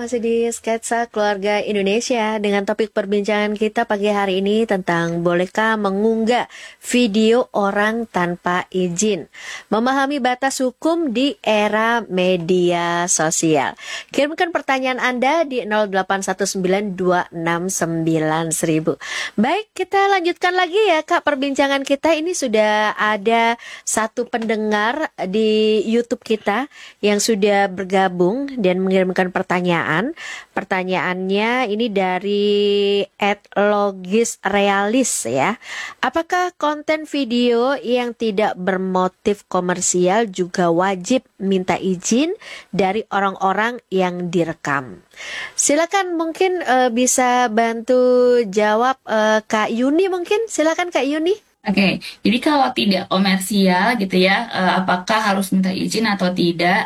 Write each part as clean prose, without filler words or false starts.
Masih di Sketsa Keluarga Indonesia dengan topik perbincangan kita pagi hari ini tentang bolehkah mengunggah video orang tanpa izin, memahami batas hukum di era media sosial. Kirimkan pertanyaan Anda di 0819269000. Baik, kita lanjutkan lagi ya Kak perbincangan kita. Ini sudah ada satu pendengar di YouTube kita yang sudah bergabung dan mengirimkan pertanyaan. Pertanyaannya ini dari @logisrealis ya. Apakah konten video yang tidak bermotif komersial juga wajib minta izin dari orang-orang yang direkam? Silakan mungkin bisa bantu jawab Kak Yuni mungkin. Silakan Kak Yuni. Oke, jadi kalau tidak komersial gitu ya, apakah harus minta izin atau tidak?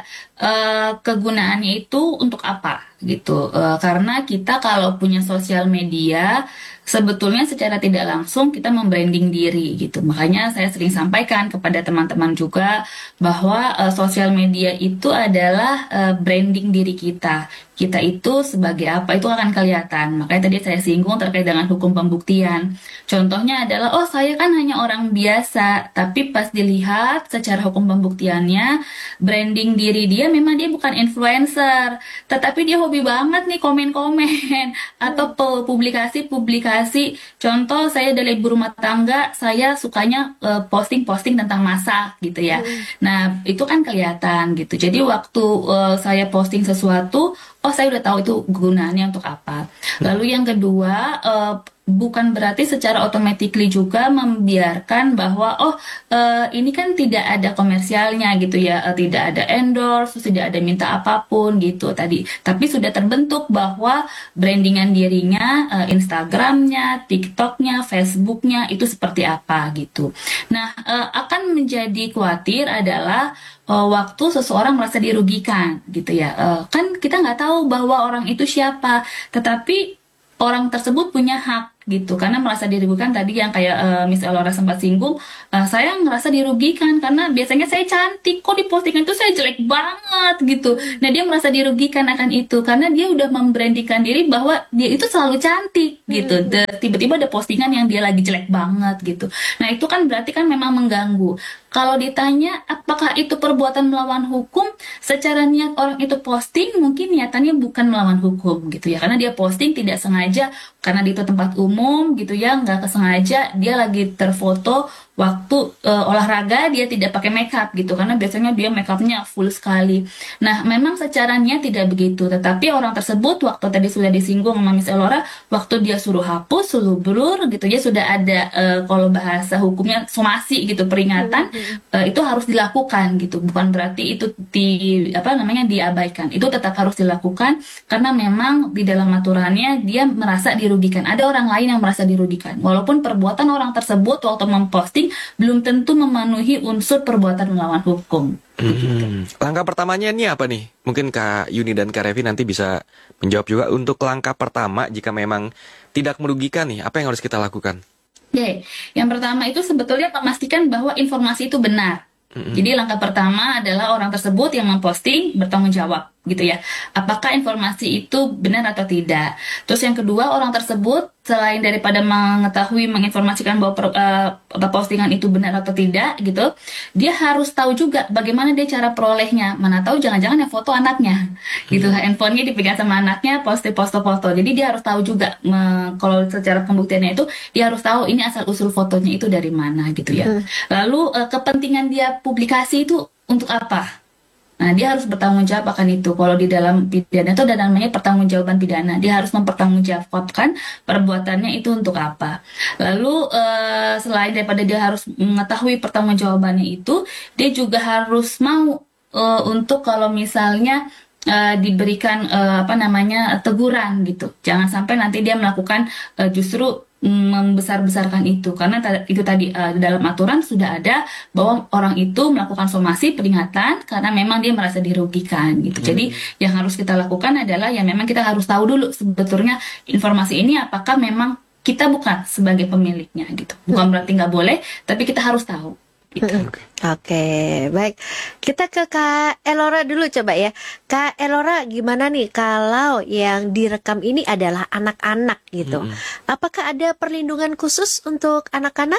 Kegunaannya itu untuk apa gitu? Karena kita kalau punya sosial media, sebetulnya secara tidak langsung kita membranding diri gitu. Makanya saya sering sampaikan kepada teman-teman juga bahwa sosial media itu adalah branding diri kita. Kita itu sebagai apa itu akan kelihatan. Makanya tadi saya singgung terkait dengan hukum pembuktian. Contohnya adalah, oh saya kan hanya orang biasa, tapi pas dilihat secara hukum pembuktiannya, branding diri dia memang dia bukan influencer, tetapi dia hobi banget nih komen-komen atau publikasi-publikasi. Contoh saya dari ibu rumah tangga, saya sukanya posting-posting tentang masak gitu ya. Nah itu kan kelihatan gitu. Jadi waktu saya posting sesuatu, oh saya udah tahu itu gunanya untuk apa. Lalu yang kedua, bukan berarti secara automatically juga membiarkan bahwa ini kan tidak ada komersialnya gitu ya, tidak ada endorse, tidak ada minta apapun gitu tadi. Tapi sudah terbentuk bahwa brandingan dirinya, Instagramnya, TikToknya, Facebooknya itu seperti apa gitu. Nah, akan menjadi khawatir adalah waktu seseorang merasa dirugikan gitu ya. Kan kita nggak tahu bahwa orang itu siapa, tetapi orang tersebut punya hak gitu karena merasa dirugikan. Tadi yang kayak Miss Elora sempat singgung, saya ngerasa dirugikan karena biasanya saya cantik, kok di postingan itu saya jelek banget gitu. Nah dia merasa dirugikan akan itu karena dia udah membrandingkan diri bahwa dia itu selalu cantik gitu. Tiba-tiba ada postingan yang dia lagi jelek banget gitu. Nah itu kan berarti kan memang mengganggu. Kalau ditanya apakah itu perbuatan melawan hukum, secara niat orang itu posting mungkin niatannya bukan melawan hukum gitu ya, karena dia posting tidak sengaja karena di itu tempat umum gitu ya, nggak kesengaja dia lagi terfoto waktu olahraga dia tidak pakai makeup gitu, karena biasanya dia makeupnya full sekali. Nah memang secara niat tidak begitu, tetapi orang tersebut waktu tadi sudah disinggung sama Miss Elora, waktu dia suruh hapus, suruh blur gitu ya, sudah ada kalau bahasa hukumnya somasi gitu, peringatan. Itu harus dilakukan gitu, bukan berarti itu diabaikan. Itu tetap harus dilakukan karena memang di dalam aturannya dia merasa dirugikan. Ada orang lain yang merasa dirugikan, walaupun perbuatan orang tersebut waktu memposting belum tentu memenuhi unsur perbuatan melawan hukum. Langkah pertamanya ini apa nih? Mungkin Kak Yuni dan Kak Revi nanti bisa menjawab juga. Untuk langkah pertama jika memang tidak merugikan nih, apa yang harus kita lakukan? Yang pertama itu sebetulnya memastikan bahwa informasi itu benar. Jadi langkah pertama adalah orang tersebut yang memposting bertanggung jawab gitu ya. Apakah informasi itu benar atau tidak? Terus yang kedua, orang tersebut selain daripada mengetahui, menginformasikan bahwa postingan itu benar atau tidak gitu, dia harus tahu juga bagaimana dia cara perolehnya. Mana tahu jangan-jangan yang foto anaknya gitu, handphonenya dipegang sama anaknya, foto. Jadi dia harus tahu juga kalau secara pembuktiannya itu dia harus tahu ini asal usul fotonya itu dari mana gitu ya. Lalu kepentingan dia publikasi itu untuk apa? Nah, dia harus bertanggung jawab akan itu. Kalau di dalam pidana itu ada namanya pertanggungjawaban pidana. Dia harus mempertanggungjawabkan perbuatannya itu untuk apa. Lalu selain daripada dia harus mengetahui pertanggungjawabannya itu, dia juga harus mau untuk kalau misalnya diberikan teguran gitu. Jangan sampai nanti dia melakukan justru membesar-besarkan itu, karena itu tadi dalam aturan sudah ada bahwa orang itu melakukan somasi peringatan karena memang dia merasa dirugikan gitu. Jadi yang harus kita lakukan adalah ya memang kita harus tahu dulu sebetulnya informasi ini apakah memang kita bukan sebagai pemiliknya gitu. Bukan berarti nggak boleh, tapi kita harus tahu. gitu. Oke, baik. Kita ke Kak Elora dulu coba ya. Kak Elora, gimana nih kalau yang direkam ini adalah anak-anak gitu? Apakah ada perlindungan khusus untuk anak-anak?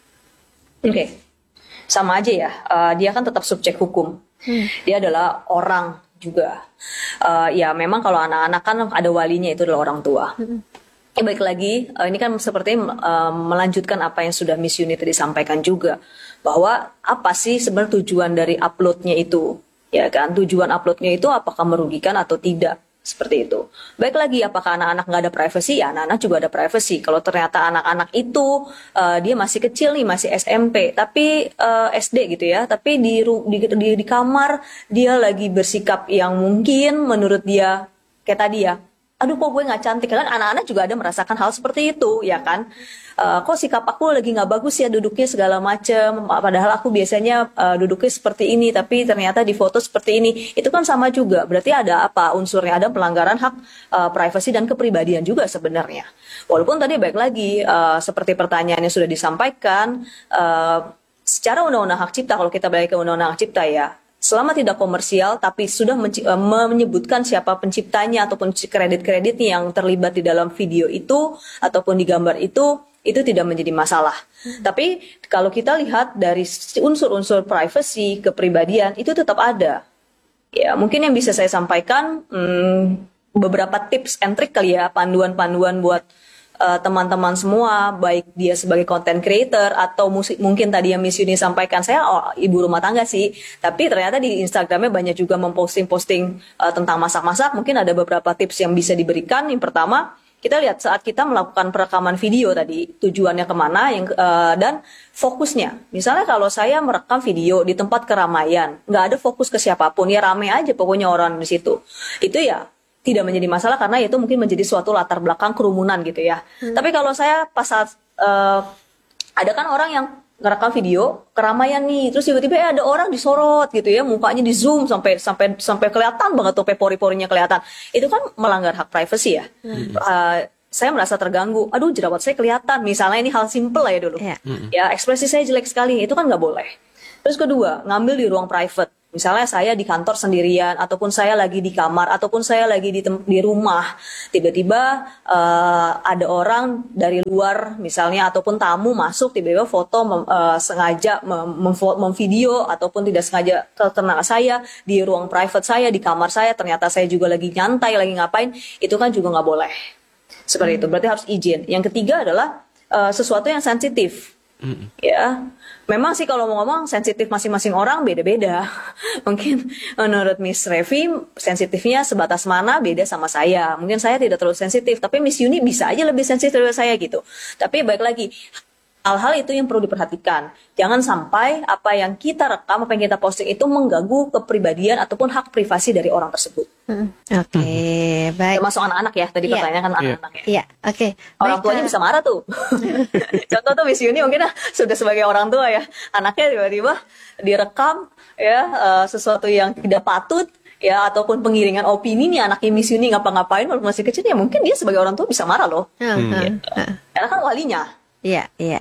Oke, sama aja ya. Dia kan tetap subjek hukum. Dia adalah orang juga. Ya memang kalau anak-anak kan ada walinya, itu adalah orang tua. Baik lagi, ini kan seperti melanjutkan apa yang sudah Miss Yuni tadi sampaikan juga, bahwa apa sih sebenarnya tujuan dari uploadnya itu, ya kan? Tujuan uploadnya itu apakah merugikan atau tidak, seperti itu. Baik lagi, apakah anak-anak nggak ada privacy? Ya anak-anak juga ada privacy. Kalau ternyata anak-anak itu dia masih kecil nih, masih SMP, tapi SD gitu ya, tapi di kamar dia lagi bersikap yang mungkin menurut dia kayak tadi ya, aduh kok gue nggak cantik, kan anak-anak juga ada merasakan hal seperti itu ya kan. Kok sikap aku lagi nggak bagus ya, duduknya segala macem, padahal aku biasanya duduknya seperti ini tapi ternyata di foto seperti ini. Itu kan sama juga, berarti ada apa unsurnya, ada pelanggaran hak privasi dan kepribadian juga sebenarnya. Walaupun tadi baik lagi seperti pertanyaannya sudah disampaikan, secara undang-undang hak cipta, kalau kita balik ke undang-undang hak cipta ya, selama tidak komersial tapi sudah menyebutkan siapa penciptanya ataupun kredit-kredit yang terlibat di dalam video itu ataupun di gambar itu tidak menjadi masalah. Tapi kalau kita lihat dari unsur-unsur privacy, kepribadian itu tetap ada. Ya, mungkin yang bisa saya sampaikan beberapa tips and trick kali ya, panduan-panduan buat teman-teman semua, baik dia sebagai content creator atau mungkin tadi yang Miss Yuni sampaikan, saya ibu rumah tangga sih, tapi ternyata di Instagramnya banyak juga memposting tentang masak-masak. Mungkin ada beberapa tips yang bisa diberikan. Yang pertama, kita lihat saat kita melakukan perekaman video tadi, tujuannya kemana dan fokusnya. Misalnya kalau saya merekam video di tempat keramaian, nggak ada fokus ke siapapun, ya rame aja pokoknya orang di situ, itu ya tidak menjadi masalah karena itu mungkin menjadi suatu latar belakang kerumunan gitu ya. Tapi kalau saya pas saat ada kan orang yang ngerekam video keramaian nih, terus tiba-tiba ada orang disorot gitu ya, mukanya di zoom sampai kelihatan banget tuh, pori-porinya kelihatan. Itu kan melanggar hak privacy ya. Saya merasa terganggu. Aduh, jerawat saya kelihatan. Misalnya ini hal simple ya dulu. Ya, ekspresi saya jelek sekali. Itu kan nggak boleh. Terus kedua, ngambil di ruang private. Misalnya saya di kantor sendirian, ataupun saya lagi di kamar, ataupun saya lagi di rumah. Tiba-tiba ada orang dari luar misalnya, ataupun tamu masuk, tiba-tiba foto sengaja memvideo, ataupun tidak sengaja kena saya di ruang private saya, di kamar saya, ternyata saya juga lagi nyantai, lagi ngapain, itu kan juga nggak boleh. Seperti itu, berarti harus izin. Yang ketiga adalah sesuatu yang sensitif. Ya, memang sih kalau mau ngomong sensitif masing-masing orang beda-beda. Mungkin menurut Miss Revi sensitifnya sebatas mana beda sama saya. Mungkin saya tidak terlalu sensitif, tapi Miss Yuni bisa aja lebih sensitif dari saya gitu. Tapi baik lagi, hal-hal itu yang perlu diperhatikan. Jangan sampai apa yang kita rekam, apa yang kita posting itu mengganggu kepribadian ataupun hak privasi dari orang tersebut. Oke, baik. Termasuk anak-anak ya, tadi pertanyaan kan anak-anak ya. Iya, oke. Orang tuanya bisa marah tuh. Contoh tuh Miss Yuni mungkin sudah sebagai orang tua ya, anaknya tiba-tiba direkam ya sesuatu yang tidak patut ya, ataupun pengiringan opini nih anaknya Miss Yuni ngapa-ngapain walaupun masih kecil, ya mungkin dia sebagai orang tua bisa marah loh. Karena kan walinya. Iya, iya.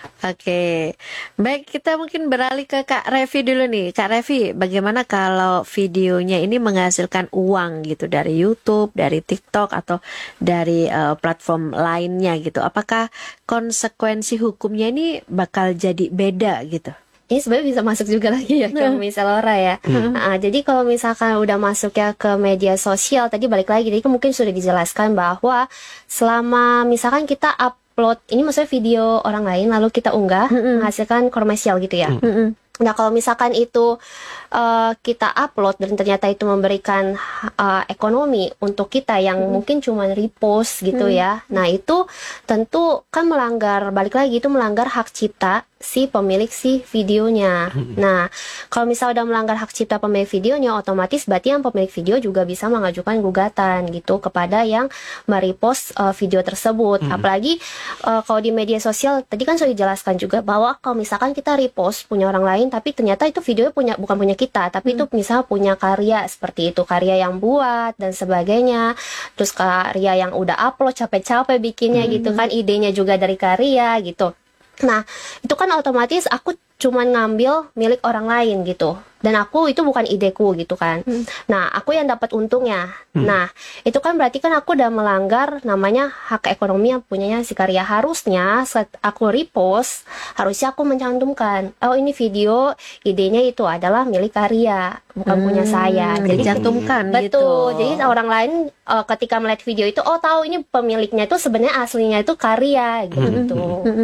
Oke. Baik, kita mungkin beralih ke Kak Revi dulu nih. Kak Revi, bagaimana kalau videonya ini menghasilkan uang gitu dari YouTube, dari TikTok, atau dari platform lainnya gitu? Apakah konsekuensi hukumnya ini bakal jadi beda gitu? Ini sebenarnya bisa masuk juga lagi ya ke Miss Elora ya. Jadi kalau misalkan udah masuk ya ke media sosial, tadi balik lagi, jadi mungkin sudah dijelaskan bahwa selama misalkan kita upload, ini maksudnya video orang lain lalu kita unggah, menghasilkan komersial gitu ya. Nah kalau misalkan itu kita upload dan ternyata itu memberikan ekonomi untuk kita yang mungkin cuma repost gitu ya. Nah itu tentu kan melanggar, balik lagi itu melanggar hak cipta si pemilik si videonya. Nah kalau misalnya udah melanggar hak cipta pemilik videonya, otomatis berarti yang pemilik video juga bisa mengajukan gugatan gitu kepada yang merepost video tersebut. Apalagi kalau di media sosial tadi kan sudah dijelaskan juga bahwa kalau misalkan kita repost punya orang lain, tapi ternyata itu videonya bukan punya kita, tapi itu misalnya punya karya seperti itu, karya yang buat dan sebagainya, terus karya yang udah upload capek-capek bikinnya gitu kan, idenya juga dari karya gitu. Nah itu kan otomatis aku cuman ngambil milik orang lain gitu. Dan aku itu bukan ideku gitu kan. Nah, aku yang dapat untungnya. Nah, itu kan berarti kan aku udah melanggar namanya hak ekonomi yang punyanya si karya. Harusnya saat aku repost, harusnya aku mencantumkan, oh ini video idenya itu adalah milik karya, bukan punya saya. Jadi dicantumkan gitu. betul. Jadi orang lain ketika melihat video itu, oh tahu ini pemiliknya itu sebenarnya aslinya itu karya gitu.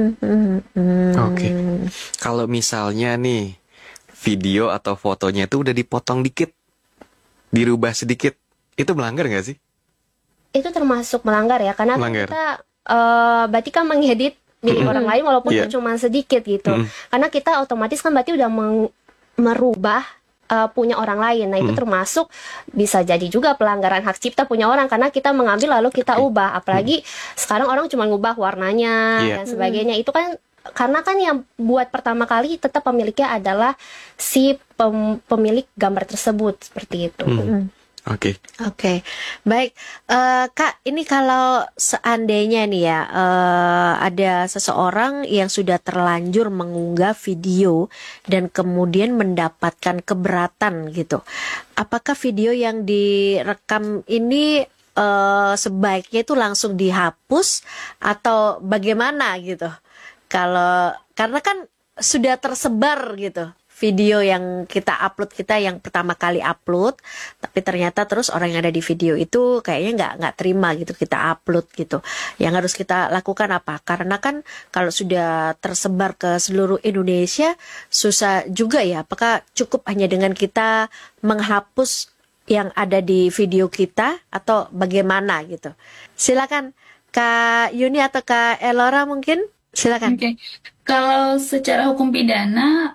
Oke. Kalau misalnya nih video atau fotonya itu udah dipotong dikit, dirubah sedikit, itu melanggar nggak sih? Itu termasuk melanggar ya, karena Melanggar. kita berarti kan mengedit milik orang lain walaupun Iya. cuma sedikit gitu. Karena kita otomatis kan berarti udah merubah punya orang lain. Nah, itu termasuk bisa jadi juga pelanggaran hak cipta punya orang karena kita mengambil lalu kita ubah. Apalagi sekarang orang cuma ngubah warnanya Iya. dan sebagainya. Itu kan karena kan yang buat pertama kali tetap pemiliknya adalah si pemilik gambar tersebut seperti itu. Oke. Oke, baik. Kak, ini kalau seandainya nih ya, ada seseorang yang sudah terlanjur mengunggah video dan kemudian mendapatkan keberatan gitu. Apakah video yang direkam ini sebaiknya itu langsung dihapus atau bagaimana gitu? Karena kan sudah tersebar gitu. Video yang kita upload, kita yang pertama kali upload, tapi ternyata terus orang yang ada di video itu kayaknya nggak terima gitu kita upload gitu. Yang harus kita lakukan apa? Karena kan kalau sudah tersebar ke seluruh Indonesia susah juga ya. Apakah cukup hanya dengan kita menghapus yang ada di video kita atau bagaimana gitu? Silakan Kak Yuni atau Kak Elora mungkin. Silakan. Oke, kalau secara hukum pidana,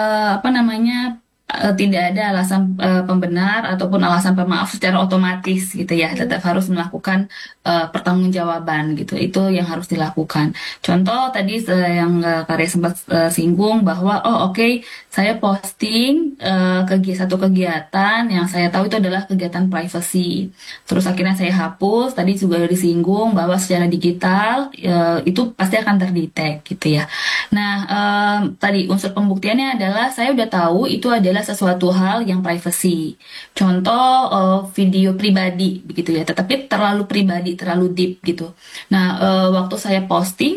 tidak ada alasan pembenar ataupun alasan pemaaf secara otomatis gitu ya, tetap harus melakukan pertanggungjawaban gitu, itu yang harus dilakukan. Contoh tadi yang Karya sempat singgung bahwa oke, saya posting satu kegiatan yang saya tahu itu adalah kegiatan privacy, terus akhirnya saya hapus. Tadi juga disinggung bahwa secara digital itu pasti akan terdetek gitu ya. Nah, tadi unsur pembuktiannya adalah saya udah tahu itu adalah sesuatu hal yang privacy. Contoh video pribadi begitu ya, tetapi terlalu pribadi, terlalu deep gitu. Nah, waktu saya posting